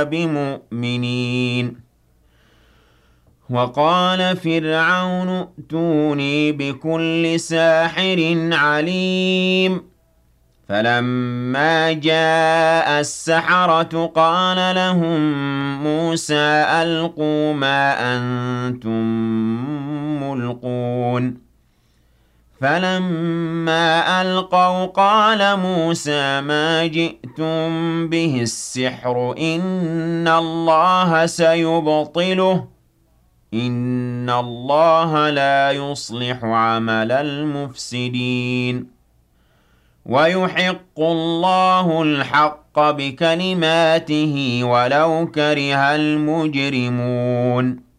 بمؤمنين وقال فرعون ائتوني بكل ساحر عليم فلما جاء السحرة قال لهم موسى ألقوا ما أنتم ملقون فلما ألقوا قال موسى ما جئتم به السحر إن الله سيبطله إن الله لا يصلح عمل المفسدين ويحق الله الحق بكلماته ولو كره المجرمون